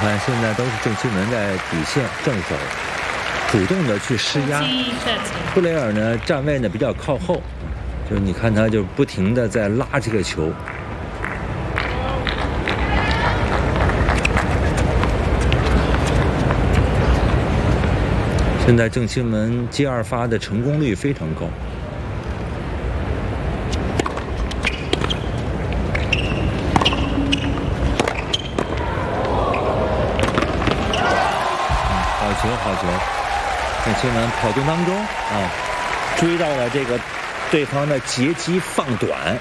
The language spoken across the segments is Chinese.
看现在都是郑钦文在底线正手，主动的去施压。布雷尔呢站位呢比较靠后，就是你看他就不停的在拉这个球。现在郑钦文接二发的成功率非常高。好球！郑钦文跑动当中追到了这个对方的截击放短。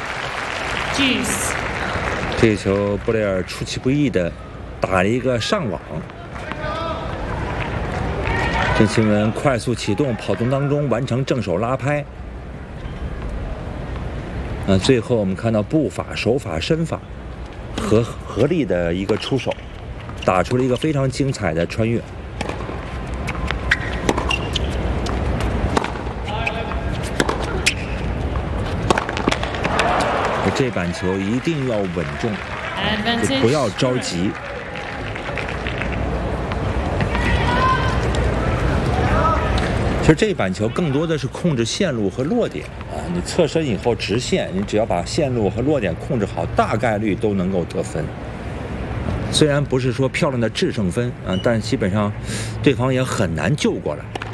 这球布雷尔出其不意的打了一个上网。郑钦文快速启动，跑动当中完成正手拉拍。最后我们看到步法、手法、身法合力的一个出手，打出了一个非常精彩的穿越。这板球一定要稳重，就不要着急。其实这板球更多的是控制线路和落点你侧身以后直线，你只要把线路和落点控制好，大概率都能够得分。虽然不是说漂亮的制胜分但基本上对方也很难救过来。